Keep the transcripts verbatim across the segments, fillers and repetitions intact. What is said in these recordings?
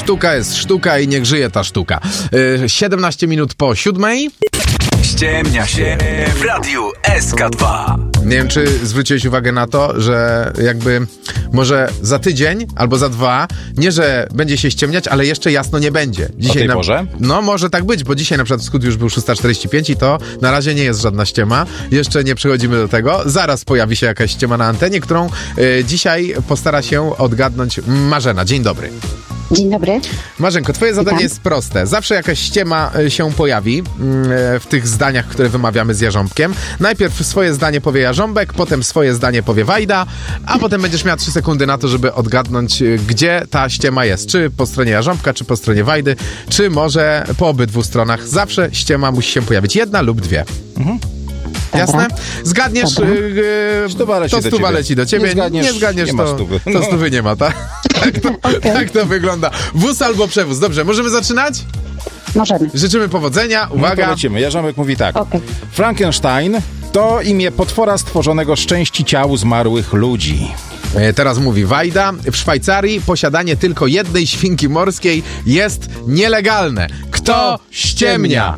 Sztuka jest sztuka i niech żyje ta sztuka. Yy, siedemnaście minut po siódmej. Ściemnia się w Radiu S K dwa. Nie wiem, czy zwróciłeś uwagę na to, że jakby może za tydzień albo za dwa, nie, że będzie się ściemniać, ale jeszcze jasno nie będzie. Dzisiaj o tej na... porze? No, może tak być, bo dzisiaj na przykład wschód już był szósta czterdzieści pięć i to na razie nie jest żadna ściema. Jeszcze nie przechodzimy do tego. Zaraz pojawi się jakaś ściema na antenie, którą y, dzisiaj postara się odgadnąć Marzena. Dzień dobry. Dzień dobry. Marzenko, twoje zadanie Witam. jest proste. Zawsze jakaś ściema y, się pojawi y, w tych zdaniach, które wymawiamy z Jarząbkiem. Najpierw swoje zdanie powie Jarząbek, potem swoje zdanie powie Wajda, a potem będziesz miała trzy sekundy na to, żeby odgadnąć, y, gdzie ta ściema jest. Czy po stronie Jarząbka, czy po stronie Wajdy, czy może po obydwu stronach. Zawsze ściema musi się pojawić. Jedna lub dwie. Mhm. Jasne? Zgadniesz, Dobra. yy, Stuwa leci to do stuwa ciebie. leci do ciebie. Nie zgadniesz, nie zgadniesz nie ma to, stówy. to stówy nie ma, tak? Tak to, Okay. tak to wygląda. Wóz albo przewóz. Dobrze, możemy zaczynać? Możemy. Życzymy powodzenia. Uwaga. No lecimy. Jarząbek mówi tak. Okej. Frankenstein to imię potwora stworzonego z części ciał zmarłych ludzi. E, Teraz mówi Wajda. W Szwajcarii posiadanie tylko jednej świnki morskiej jest nielegalne. Kto ściemnia?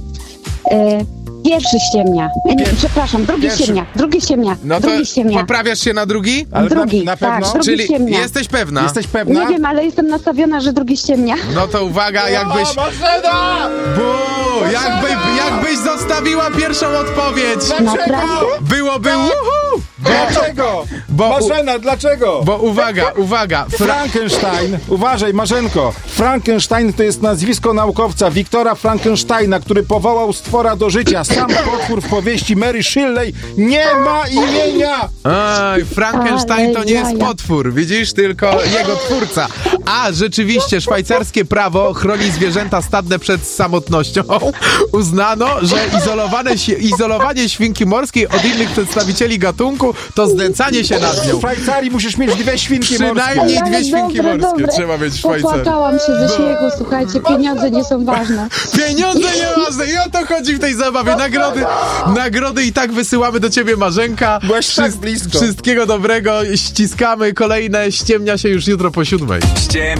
E, pierwszy ściemnia. E, nie, przepraszam, drugi Pierwszy. ściemnia. Drugi ściemnia. No to drugi ściemnia. poprawiasz się na drugi? Ale Drugi, na, na tak, pewno? drugi Czyli ściemnia. jesteś pewna? Jesteś pewna? Nie wiem, ale jestem nastawiona, że drugi ściemnia. No to uwaga, jakbyś... O, Marzena! Bu! Jakby, jakbyś zostawiła pierwszą odpowiedź. Naprawdę? Byłoby uhu! Dlaczego? Bo- Marzena, dlaczego? Bo uwaga, uwaga. Fra- Frankenstein, uważaj Marzenko, Frankenstein to jest nazwisko naukowca Wiktora Frankensteina, który powołał stwora do życia. Sam potwór w powieści Mary Shelley nie ma imienia! Aj, Frankenstein to nie jest Ale jaja. potwór, widzisz, tylko jego twórca. A rzeczywiście szwajcarskie prawo chroni zwierzęta stadne przed samotnością. Uznano, że izolowane się, izolowanie świnki morskiej od innych przedstawicieli gatunku to znęcanie się nad W nią. Szwajcarii musisz mieć dwie świnki morskie. Przynajmniej Ale dwie świnki dobre, morskie dobre. trzeba mieć w Szwajcarii. Popłakałam się ze śmiechu, słuchajcie, pieniądze nie są ważne. Pieniądze nieważne i o to chodzi w tej zabawie. Nagrody, nagrody i tak wysyłamy do ciebie, Marzenka. Byłaś tak blisko. Wszystkiego dobrego, ściskamy. Kolejne ściemnia się już jutro po siódmej. Ściemnia